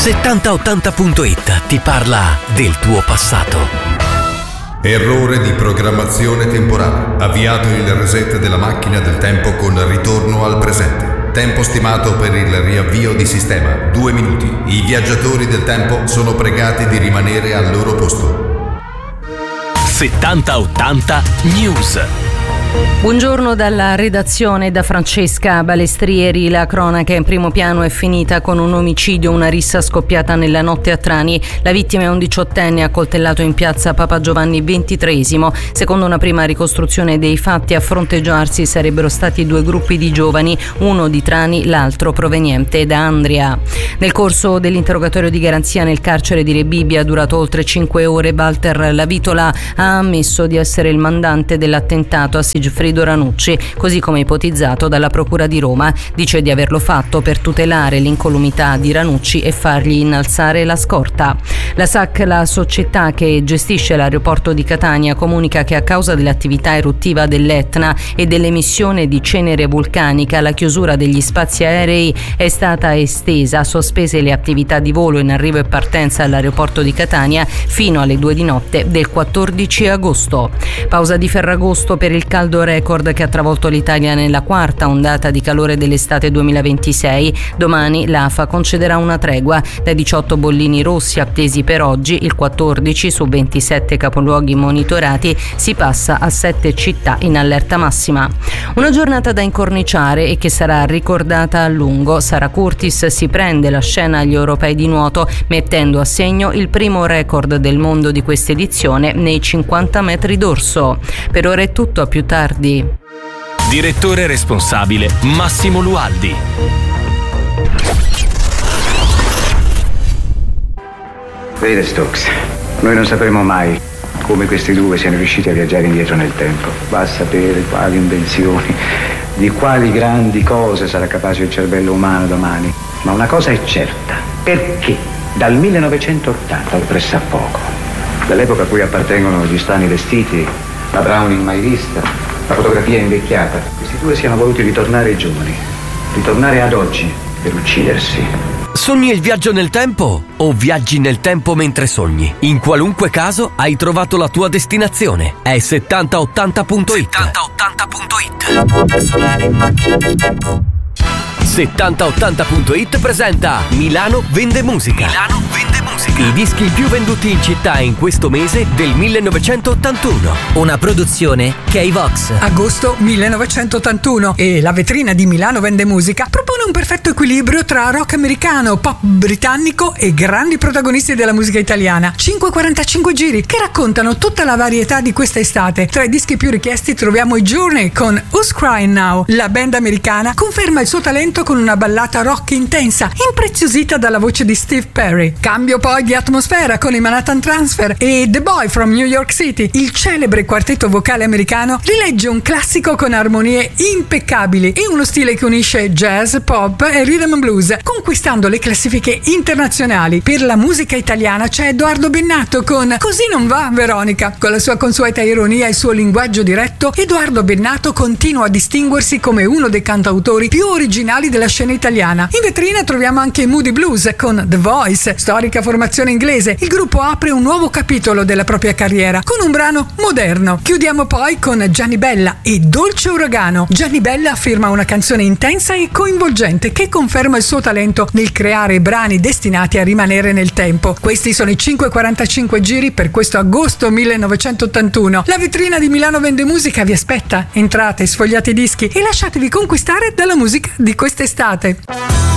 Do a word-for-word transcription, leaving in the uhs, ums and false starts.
settanta ottanta punto it ti parla del tuo passato. Errore di programmazione temporale. Avviato il reset della macchina del tempo con ritorno al presente. Tempo stimato per il riavvio di sistema, due minuti. I viaggiatori del tempo sono pregati di rimanere al loro posto. settanta ottanta News. Buongiorno dalla redazione, da Francesca Balestrieri. La cronaca in primo piano è finita con un omicidio, una rissa scoppiata nella notte a Trani. La vittima è un diciottenne accoltellato in piazza Papa Giovanni ventitreesimo. Secondo una prima ricostruzione dei fatti, a fronteggiarsi sarebbero stati due gruppi di giovani, uno di Trani, l'altro proveniente da Andria. Nel corso dell'interrogatorio di garanzia nel carcere di Rebibbia, durato oltre cinque ore, Walter Lavitola ha ammesso di essere il mandante dell'attentato a Sigfrido Ranucci, così come ipotizzato dalla Procura di Roma. Dice di averlo fatto per tutelare l'incolumità di Ranucci e fargli innalzare la scorta. La S A C, la società che gestisce l'aeroporto di Catania, comunica che a causa dell'attività eruttiva dell'Etna e dell'emissione di cenere vulcanica, la chiusura degli spazi aerei è stata estesa, sospese le attività di volo in arrivo e partenza all'aeroporto di Catania fino alle due di notte del quattordici agosto. Pausa di Ferragosto per il caldo record che ha travolto l'Italia nella quarta ondata di calore dell'estate duemilaventisei. Domani l'A F A concederà una tregua. Dai diciotto bollini rossi attesi per oggi, il quattordici su ventisette capoluoghi monitorati, si passa a sette città in allerta massima. Una giornata da incorniciare e che sarà ricordata a lungo. Sara Curtis si prende la scena agli europei di nuoto, mettendo a segno il primo record del mondo di questa edizione nei cinquanta metri d'orso. Per ora è tutto, a più tardi. Direttore responsabile Massimo Lualdi. Vede Stokes, noi non sapremo mai come questi due siano riusciti a viaggiare indietro nel tempo. Va a sapere quali invenzioni, di quali grandi cose sarà capace il cervello umano domani. Ma una cosa è certa: perché dal millenovecentottanta, al pressappoco, dall'epoca a cui appartengono gli strani vestiti, la Browning mai vista, la fotografia invecchiata, questi due siano voluti ritornare giovani, ritornare ad oggi per uccidersi. Sogni il viaggio nel tempo o viaggi nel tempo mentre sogni? In qualunque caso hai trovato la tua destinazione. È settanta ottanta punto it. settanta ottanta punto it. settanta ottanta punto it presenta Milano Vende Musica. Milano Vende Musica. I dischi più venduti in città in questo mese del millenovecentottantuno. Una produzione K-Vox. Agosto millenovecentottantuno, e la vetrina di Milano Vende Musica propone un perfetto equilibrio tra rock americano, pop britannico e grandi protagonisti della musica italiana. cinque quarantacinque giri che raccontano tutta la varietà di questa estate. Tra i dischi più richiesti troviamo i Journey con Who's Crying Now. La band americana conferma il suo talento con una ballata rock intensa, impreziosita dalla voce di Steve Perry. Cambio poi di atmosfera con i Manhattan Transfer e The Boy from New York City. Il celebre quartetto vocale americano rilegge un classico con armonie impeccabili e uno stile che unisce jazz, pop e rhythm and blues, conquistando le classifiche internazionali. Per la musica italiana c'è Edoardo Bennato con Così non va Veronica. Con la sua consueta ironia e il suo linguaggio diretto, Edoardo Bennato continua a distinguersi come uno dei cantautori più originali della scena italiana. In vetrina troviamo anche Moody Blues con The Voice, storica formazione inglese. Il gruppo apre un nuovo capitolo della propria carriera con un brano moderno. Chiudiamo poi con Gianni Bella e Dolce Uragano. Gianni Bella afferma una canzone intensa e coinvolgente che conferma il suo talento nel creare brani destinati a rimanere nel tempo. Questi sono i cinque quarantacinque giri per questo agosto millenovecentottantuno. La vetrina di Milano Vende Musica vi aspetta. Entrate, sfogliate i dischi e lasciatevi conquistare dalla musica di quest'estate.